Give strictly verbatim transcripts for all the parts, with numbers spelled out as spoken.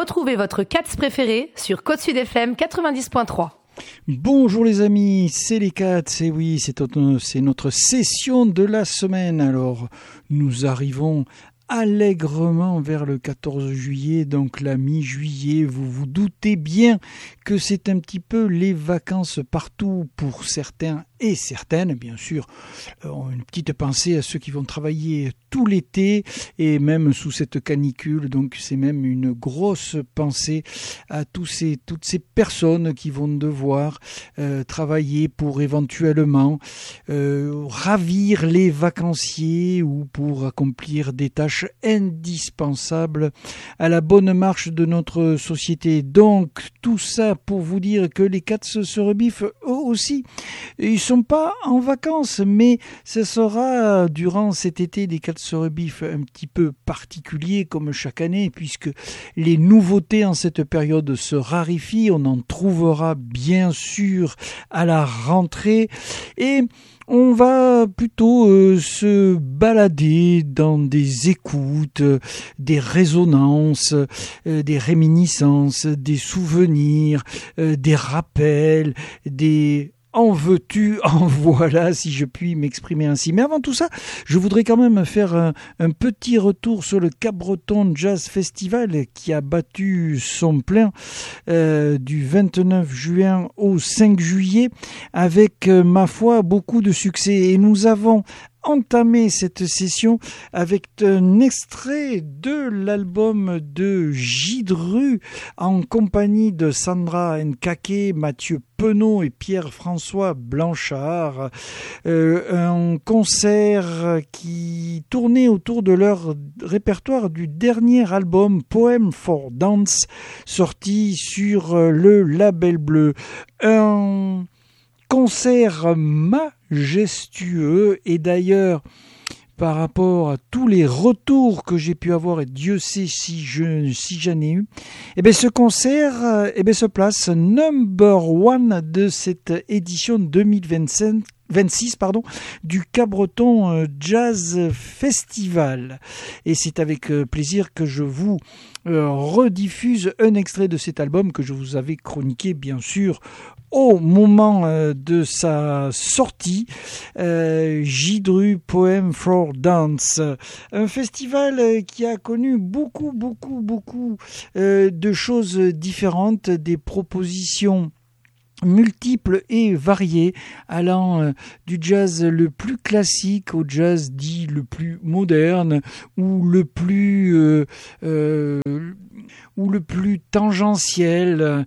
Retrouvez votre Cats préféré sur Côte Sud F M quatre-vingt-dix point trois. Bonjour les amis, c'est les Cats, et oui, c'est notre, c'est notre session de la semaine. Alors, nous arrivons allègrement vers le quatorze juillet, donc la mi-juillet. Vous vous doutez bien que c'est un petit peu les vacances partout pour certains et certaines, bien sûr. Une petite pensée à ceux qui vont travailler tout l'été et même sous cette canicule. Donc c'est même une grosse pensée à tous ces, toutes ces personnes qui vont devoir euh, travailler pour éventuellement euh, ravir les vacanciers ou pour accomplir des tâches indispensables à la bonne marche de notre société. Donc tout ça pour vous dire que les Cats se rebiffent eux aussi. Ils sont pas en vacances, mais ce sera durant cet été des Cats se rebiffent un petit peu particulier comme chaque année, puisque les nouveautés en cette période se raréfient. On en trouvera bien sûr à la rentrée et on va plutôt euh, se balader dans des écoutes, euh, des résonances, euh, des réminiscences, des souvenirs, euh, des rappels, des en veux-tu, en voilà, si je puis m'exprimer ainsi. Mais avant tout ça, je voudrais quand même faire un, un petit retour sur le Cap-Breton Jazz Festival qui a battu son plein euh, du vingt-neuf juin au cinq juillet avec, euh, ma foi, beaucoup de succès. Et nous avons entamer cette session avec un extrait de l'album de Gidru en compagnie de Sandra Nkake, Mathieu Penaud et Pierre-François Blanchard. Euh, un concert qui tournait autour de leur répertoire du dernier album Poem for Dance sorti sur le Label Bleu. Un concert majestueux et d'ailleurs par rapport à tous les retours que j'ai pu avoir et Dieu sait si je si j'en ai eu, et bien ce concert et bien se place number one de cette édition deux mille vingt-cinq vingt-six pardon, du Cap-Breton Jazz Festival. Et c'est avec plaisir que je vous euh, rediffuse un extrait de cet album que je vous avais chroniqué bien sûr au moment euh, de sa sortie, euh, Gidru Poem for Dance, un festival qui a connu beaucoup, beaucoup, beaucoup euh, de choses différentes, des propositions multiples et variées, allant euh, du jazz le plus classique au jazz dit le plus moderne ou le plus euh, euh, ou le plus tangentiel,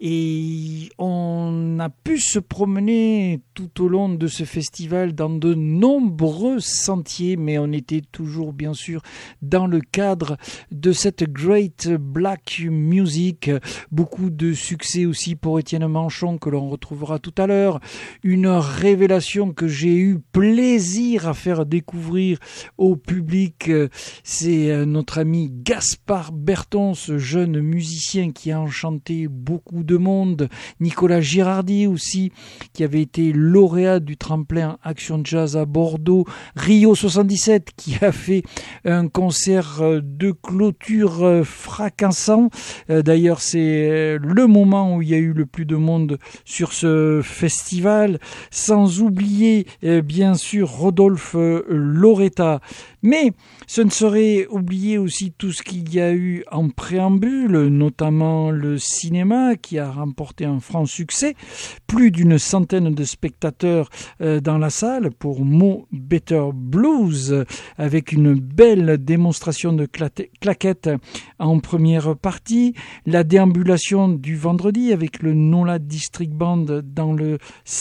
et on a pu se promener tout au long de ce festival dans de nombreux sentiers, mais on était toujours bien sûr dans le cadre de cette Great Black Music. Beaucoup de succès aussi pour Étienne Manchon que l'on retrouvera tout à l'heure, une révélation que j'ai eu plaisir à faire découvrir au public, c'est notre ami Gaspard Berton, ce jeune musicien qui a enchanté beaucoup de monde. Nicolas Girardi aussi, qui avait été lauréat du tremplin Action Jazz à Bordeaux. Rio soixante-dix-sept, qui a fait un concert de clôture fracassant. D'ailleurs, c'est le moment où il y a eu le plus de monde sur ce festival. Sans oublier, bien sûr, Rodolphe Loretta. Mais ce ne serait oublier aussi tout ce qu'il y a eu en préambule, notamment le cinéma qui a remporté un franc succès, plus d'une centaine de spectateurs euh, dans la salle pour Mo Better Blues, avec une belle démonstration de cla- claquettes en première partie, la déambulation du vendredi avec le Nola District Band dans le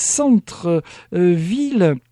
centre-ville, euh,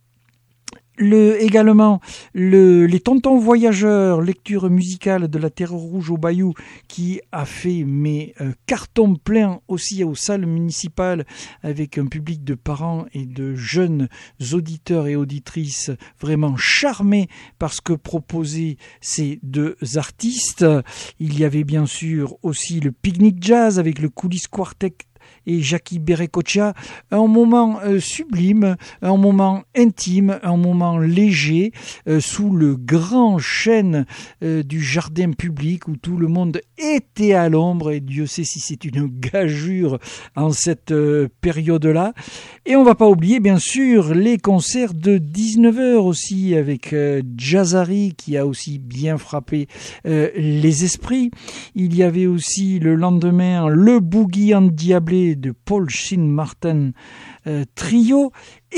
Le, également le, les Tontons Voyageurs, lecture musicale de la Terre Rouge au Bayou, qui a fait mes euh, cartons pleins aussi aux salles municipales avec un public de parents et de jeunes auditeurs et auditrices vraiment charmés par ce que proposaient ces deux artistes. Il y avait bien sûr aussi le Picnic Jazz avec le Coulisses Quartet et Jackie Berrecocha, un moment euh, sublime, un moment intime, un moment léger, euh, sous le grand chêne euh, du jardin public où tout le monde était à l'ombre, et Dieu sait si c'est une gageure en cette euh, période-là. Et on va pas oublier bien sûr les concerts de dix-neuf heures aussi avec euh, Jazzari qui a aussi bien frappé euh, les esprits. Il y avait aussi le lendemain le Boogie endiablé de Paul Sheen Martin euh, Trio,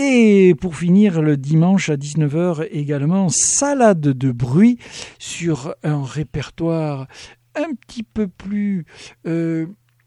et pour finir le dimanche à dix-neuf heures également Salade de bruit sur un répertoire un petit peu plus euh,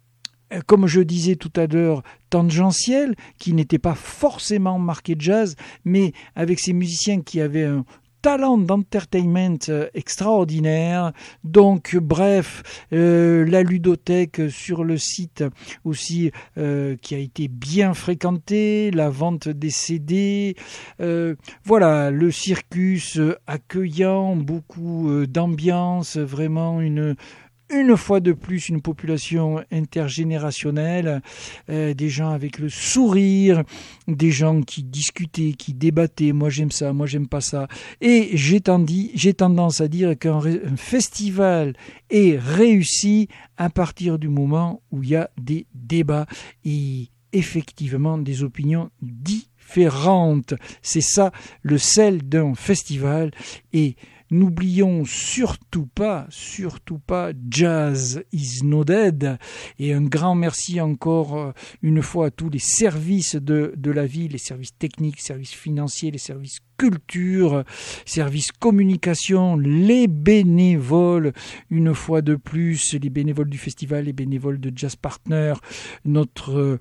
comme je disais tout à l'heure, tangentiel, qui n'était pas forcément marqué jazz, mais avec ces musiciens qui avaient un talent d'entertainment extraordinaire. Donc bref, euh, la ludothèque sur le site aussi euh, qui a été bien fréquentée, la vente des C D, euh, voilà, le circus accueillant, beaucoup euh, d'ambiance, vraiment une Une fois de plus, une population intergénérationnelle, euh, des gens avec le sourire, des gens qui discutaient, qui débattaient. Moi j'aime ça, moi j'aime pas ça. Et j'ai, tendi, j'ai tendance à dire qu'un un festival est réussi à partir du moment où il y a des débats et effectivement des opinions différentes. C'est ça le sel d'un festival. Et n'oublions surtout pas, surtout pas, Jazz is no dead. Et un grand merci encore une fois à tous les services de, de la ville, les services techniques, les services financiers, les services culture, services communication, les bénévoles, une fois de plus, les bénévoles du festival, les bénévoles de Jazz Partner, notre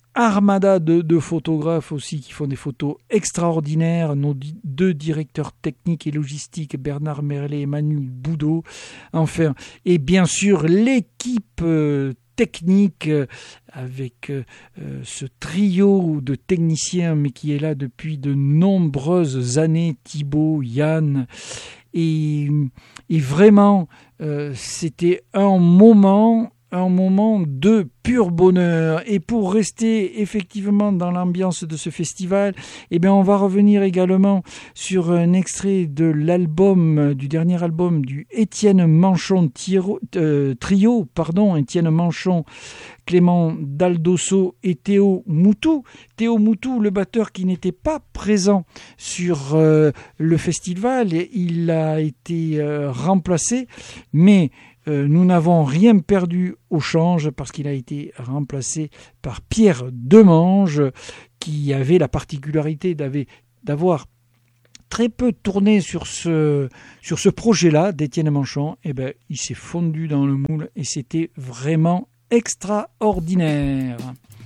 armada de, de photographes aussi qui font des photos extraordinaires, nos di- deux directeurs techniques et logistiques, Bernard Merlet et Manu Boudot, enfin, et bien sûr l'équipe euh, technique euh, avec euh, ce trio de techniciens, mais qui est là depuis de nombreuses années, Thibaut, Yann, et, et vraiment, euh, c'était un moment un moment de pur bonheur. Et pour rester effectivement dans l'ambiance de ce festival, eh bien on va revenir également sur un extrait de l'album, du dernier album du Étienne Manchon Tiro, euh, Trio, pardon, Étienne Manchon, Clément Daldosso et Théo Moutou. Théo Moutou, le batteur qui n'était pas présent sur euh, le festival, il a été euh, remplacé, mais Euh, nous n'avons rien perdu au change parce qu'il a été remplacé par Pierre Demange, qui avait la particularité d'avoir très peu tourné sur ce, sur ce projet-là d'Étienne Manchon. Et ben, il s'est fondu dans le moule et c'était vraiment extraordinaire.